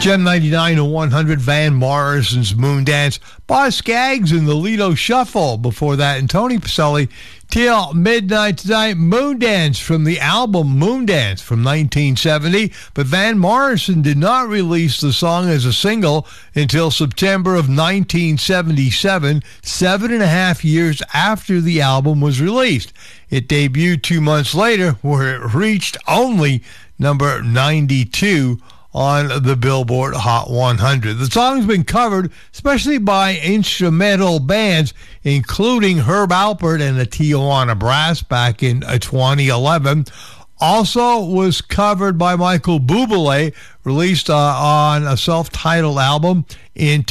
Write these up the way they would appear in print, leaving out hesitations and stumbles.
Gem 99 to 100, Van Morrison's Moondance. Boz Scaggs and the Lido Shuffle before that. And Tony Pacelli, Till Midnight Tonight, Moondance from the album Moondance from 1970. But Van Morrison did not release the song as a single until September of 1977, 7.5 years after the album was released. It debuted 2 months later, where it reached only number 92 on the Billboard Hot 100. The song's been covered, especially by instrumental bands, including Herb Alpert and the Tijuana Brass back in 2011. Also was covered by Michael Bublé, released on a self-titled album in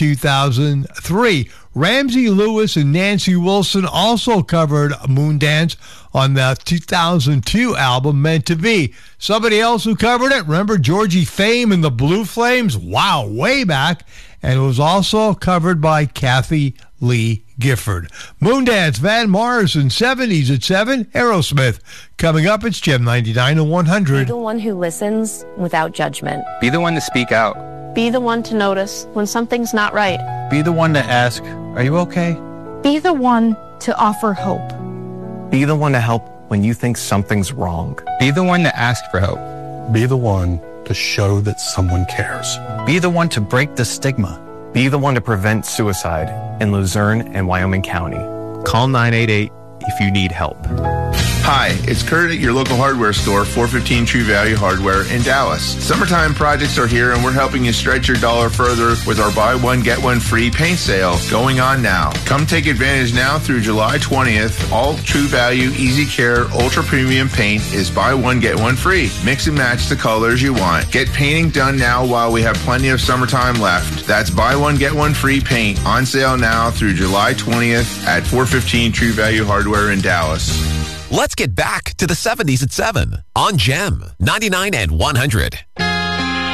2003. Ramsey Lewis and Nancy Wilson also covered Moondance on the 2002 album Meant to Be. Somebody else who covered it, remember Georgie Fame and the Blue Flames? Wow, way back. And it was also covered by Kathy Lee Gifford. Moondance, Van Morrison, 70s at 7, Aerosmith. Coming up, it's Gem 99 to 100. Be the one who listens without judgment. Be the one to speak out. Be the one to notice when something's not right. Be the one to ask, are you okay? Be the one to offer hope. Be the one to help when you think something's wrong. Be the one to ask for help. Be the one to show that someone cares. Be the one to break the stigma. Be the one to prevent suicide in Luzerne and Wyoming County. Call 988 if you need help. Hi, it's Kurt at your local hardware store, 415 True Value Hardware in Dallas. Summertime projects are here and we're helping you stretch your dollar further with our buy one, get one free paint sale going on now. Come take advantage now through July 20th. All True Value, Easy Care, Ultra Premium paint is buy one, get one free. Mix and match the colors you want. Get painting done now while we have plenty of summertime left. That's buy one, get one free paint on sale now through July 20th at 415 True Value Hardware in Dallas. Let's get back to the 70s at 7 on Gem 99 and 100.